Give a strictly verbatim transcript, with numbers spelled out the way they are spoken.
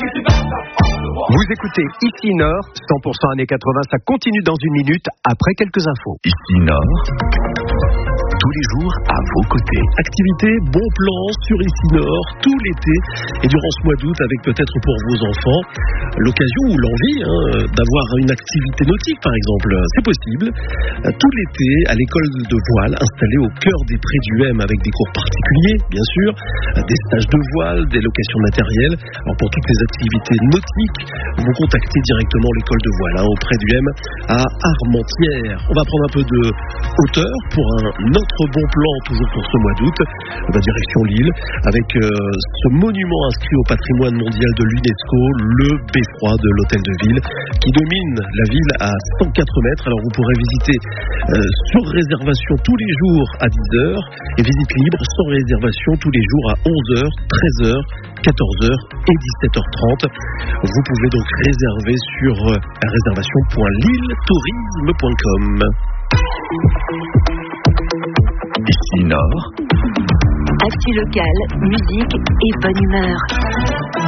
Vous écoutez Ici Nord, cent pour cent années quatre-vingts, ça continue dans une minute après quelques infos. Ici Nord, tous les jours à vos côtés. Activité, bon plan sur Ici Nord, tout l'été et durant ce mois d'août avec peut-être pour vos enfants l'occasion ou l'envie hein, d'avoir une activité nautique par exemple. C'est possible. Tout l'été à l'école de voile installée au cœur des prés du M avec des cours particuliers bien sûr, des stages de voile, des locations de matériel. Alors pour toutes les activités nautiques, vous contactez directement l'école de voile hein, auprès du M à Armentières. On va prendre un peu de hauteur pour un autre bon plan toujours pour ce mois d'août, la direction Lille avec euh, ce monument inscrit au patrimoine mondial de l'UNESCO, le beffroi de l'hôtel de ville qui domine la ville à cent quatre mètres. Alors vous pourrez visiter euh, sur réservation tous les jours à dix heures et visite libre sans réservation tous les jours à onze heures, treize heures, quatorze heures et dix-sept heures trente. Vous pouvez donc réserver sur euh, réservation point lille tourisme point com. Ici Nord, actu locale, musique et bonne humeur.